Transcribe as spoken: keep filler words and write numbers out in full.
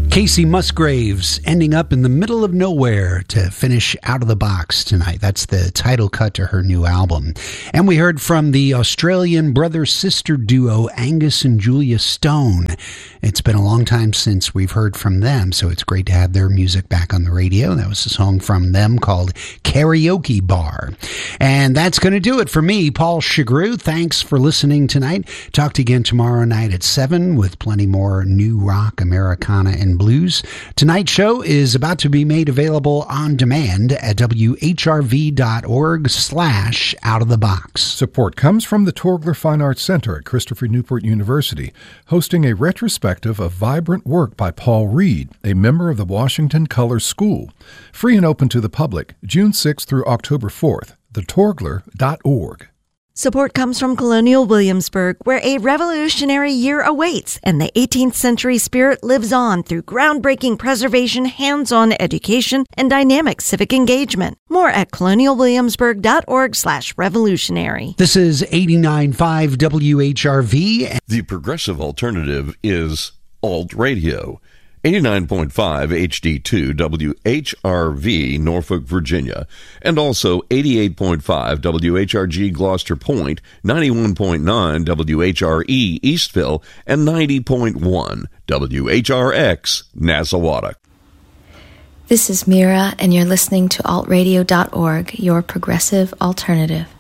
Casey Musgraves ending up in the middle of nowhere to finish Out of the Box tonight. That's the title cut to her new album. And we heard from the Australian brother-sister duo Angus and Julia Stone. It's been a long time since we've heard from them, so it's great to have their music back on the radio. That was a song from them called Karaoke Bar. And that's going to do it for me, Paul Chagru. Thanks for listening tonight. Talk to you again tomorrow night at seven with plenty more new rock, Americana, and blues. Tonight's show is about to be made available on demand at W H R V dot org slash out of the box. Support comes from the Torgler Fine Arts Center at Christopher Newport University, hosting a retrospective of vibrant work by Paul Reed, a member of the Washington Color School. Free and open to the public, June sixth through October fourth, the torgler dot org. Support comes from Colonial Williamsburg, where a revolutionary year awaits, and the eighteenth century spirit lives on through groundbreaking preservation, hands-on education, and dynamic civic engagement. More at colonial williamsburg dot org slash revolutionary. This is eighty-nine point five W H R V. The progressive alternative is Alt Radio. eighty-nine point five H D two W H R V, Norfolk, Virginia, and also eighty-eight point five W H R G Gloucester Point, ninety-one point nine W H R E Eastville, and ninety point one W H R X Nassawatuk. This is Mira, and you're listening to alt radio dot org, your progressive alternative.